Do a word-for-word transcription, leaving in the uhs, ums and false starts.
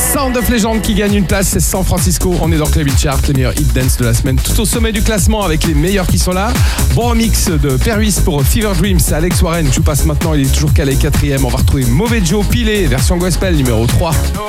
Sound of Legend qui gagne une place, c'est San Francisco. On est dans Club Hit Chart, les meilleurs hit dance de la semaine, tout au sommet du classement avec les meilleurs qui sont là. Bon remix de Pervis pour Fever Dreams, c'est Alex Warren. Je vous passe maintenant, il est toujours calé quatrième. On va retrouver Mauvais Joe Pilé, version gospel numéro trois. No